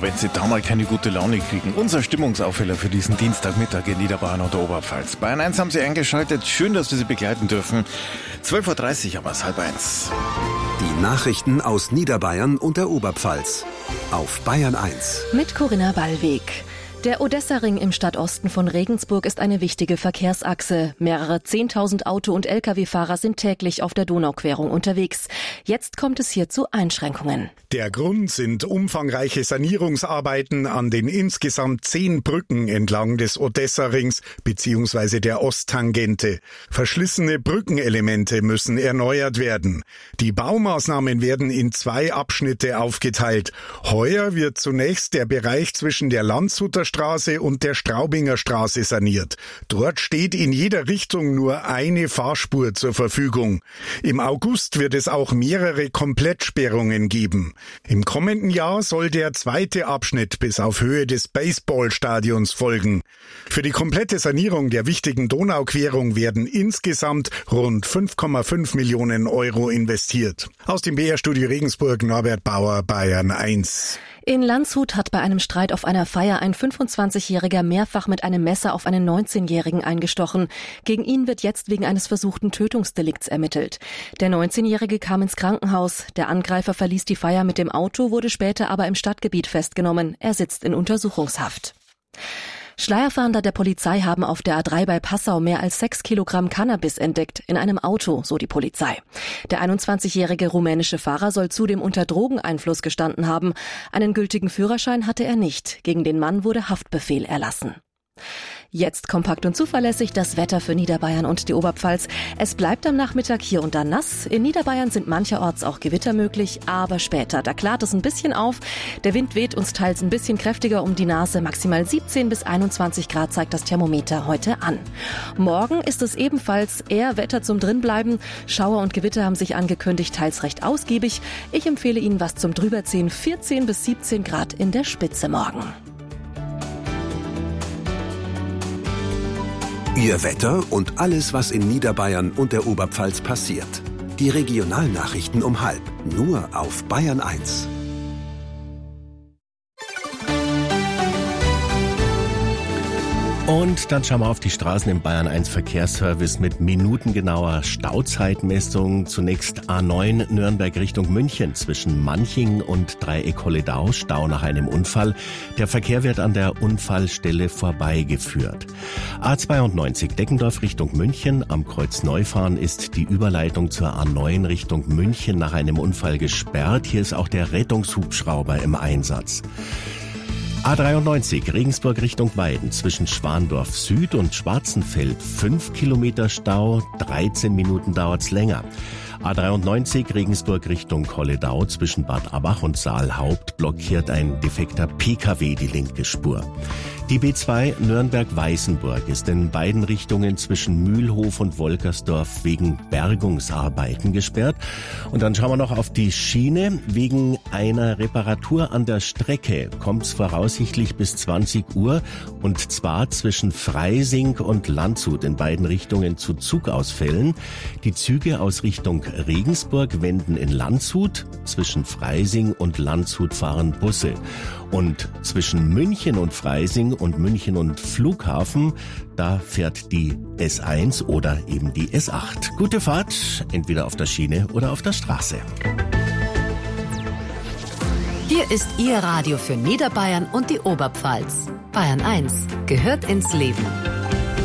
wenn Sie da mal keine gute Laune kriegen. Unser Stimmungsaufheller für diesen Dienstagmittag in Niederbayern und der Oberpfalz. Bayern 1 haben Sie eingeschaltet. Schön, dass wir Sie begleiten dürfen. 12.30 Uhr, aber es 12:30. Die Nachrichten aus Niederbayern und der Oberpfalz. Auf Bayern 1. Mit Corinna Ballweg. Der Odessa-Ring im Stadtosten von Regensburg ist eine wichtige Verkehrsachse. Mehrere 10.000 Auto- und Lkw-Fahrer sind täglich auf der Donauquerung unterwegs. Jetzt kommt es hier zu Einschränkungen. Der Grund sind umfangreiche Sanierungsarbeiten an den insgesamt 10 Brücken entlang des Odessa-Rings bzw. der Osttangente. Verschlissene Brückenelemente müssen erneuert werden. Die Baumaßnahmen werden in 2 Abschnitte aufgeteilt. Heuer wird zunächst der Bereich zwischen der Landshuter Straße und der Straubinger Straße saniert. Dort steht in jeder Richtung nur eine Fahrspur zur Verfügung. Im August wird es auch mehrere Komplettsperrungen geben. Im kommenden Jahr soll der 2. Abschnitt bis auf Höhe des Baseballstadions folgen. Für die komplette Sanierung der wichtigen Donauquerung werden insgesamt rund 5,5 Millionen Euro investiert. Aus dem BR-Studio Regensburg, Norbert Bauer, Bayern 1. In Landshut hat bei einem Streit auf einer Feier ein 25-Jähriger mehrfach mit einem Messer auf einen 19-Jährigen eingestochen. Gegen ihn wird jetzt wegen eines versuchten Tötungsdelikts ermittelt. Der 19-Jährige kam ins Krankenhaus. Der Angreifer verließ die Feier mit dem Auto, wurde später aber im Stadtgebiet festgenommen. Er sitzt in Untersuchungshaft. Schleierfahnder der Polizei haben auf der A3 bei Passau mehr als 6 Kilogramm Cannabis entdeckt, in einem Auto, so die Polizei. Der 21-jährige rumänische Fahrer soll zudem unter Drogeneinfluss gestanden haben. Einen gültigen Führerschein hatte er nicht. Gegen den Mann wurde Haftbefehl erlassen. Jetzt kompakt und zuverlässig das Wetter für Niederbayern und die Oberpfalz. Es bleibt am Nachmittag hier und da nass. In Niederbayern sind mancherorts auch Gewitter möglich, aber später. Da klart es ein bisschen auf. Der Wind weht uns teils ein bisschen kräftiger um die Nase. Maximal 17 bis 21 Grad zeigt das Thermometer heute an. Morgen ist es ebenfalls eher Wetter zum Drinbleiben. Schauer und Gewitter haben sich angekündigt, teils recht ausgiebig. Ich empfehle Ihnen was zum Drüberziehen. 14 bis 17 Grad in der Spitze morgen. Ihr Wetter und alles, was in Niederbayern und der Oberpfalz passiert. Die Regionalnachrichten um 12:30, nur auf Bayern 1. Und dann schauen wir auf die Straßen im Bayern 1 Verkehrsservice mit minutengenauer Stauzeitmessung. Zunächst A9 Nürnberg Richtung München zwischen Manching und Dreieck-Holledau, Stau nach einem Unfall. Der Verkehr wird an der Unfallstelle vorbeigeführt. A92 Deckendorf Richtung München. Am Kreuz Neufahren ist die Überleitung zur A9 Richtung München nach einem Unfall gesperrt. Hier ist auch der Rettungshubschrauber im Einsatz. A93 Regensburg Richtung Weiden zwischen Schwandorf Süd und Schwarzenfeld 5 Kilometer Stau, 13 Minuten dauert's länger. A93 Regensburg Richtung Holledau zwischen Bad Abbach und Saalhaupt blockiert ein defekter PKW die linke Spur. Die B2 Nürnberg-Weißenburg ist in beiden Richtungen zwischen Mühlhof und Wolkersdorf wegen Bergungsarbeiten gesperrt. Und dann schauen wir noch auf die Schiene. Wegen einer Reparatur an der Strecke kommt es voraussichtlich bis 20 Uhr und zwar zwischen Freising und Landshut in beiden Richtungen zu Zugausfällen. Die Züge aus Richtung Regensburg wenden in Landshut. Zwischen Freising und Landshut fahren Busse. Und zwischen München und Freising und München und Flughafen, da fährt die S1 oder eben die S8. Gute Fahrt, entweder auf der Schiene oder auf der Straße. Hier ist Ihr Radio für Niederbayern und die Oberpfalz. Bayern 1 gehört ins Leben.